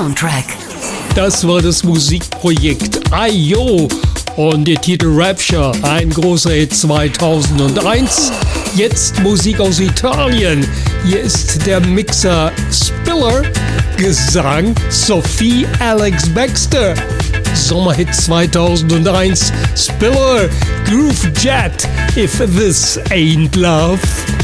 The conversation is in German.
Soundtrack. Das war das Musikprojekt IO und der Titel Rapture, ein großer Hit 2001. Jetzt Musik aus Italien. Hier ist der Mixer Spiller, Gesang Sophie Alex Baxter. Sommerhit 2001, Spiller, Groove Jet, If This Ain't Love.